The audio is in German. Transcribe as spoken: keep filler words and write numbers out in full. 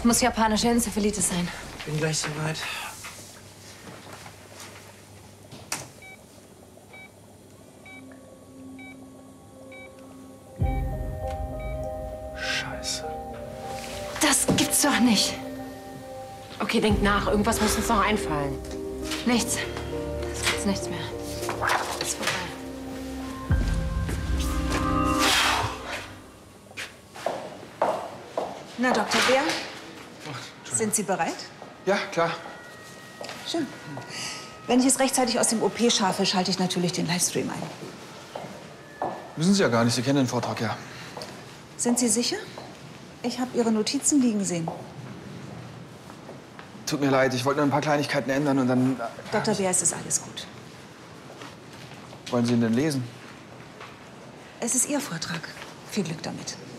Es muss japanische Enzephalitis sein. Bin gleich soweit. Scheiße. Das gibt's doch nicht. Okay, denk nach. Irgendwas muss uns noch einfallen. Nichts. Es gibt's nichts mehr. Ist vorbei. Na, Doktor Bär, sind Sie bereit? Ja, klar. Schön. Wenn ich es rechtzeitig aus dem O P schaffe, schalte ich natürlich den Livestream ein. Wissen Sie ja gar nicht, Sie kennen den Vortrag ja. Sind Sie sicher? Ich habe Ihre Notizen liegen sehen. Tut mir leid, ich wollte nur ein paar Kleinigkeiten ändern und dann... Doktor Bär, es ist alles gut. Wollen Sie ihn denn lesen? Es ist Ihr Vortrag. Viel Glück damit.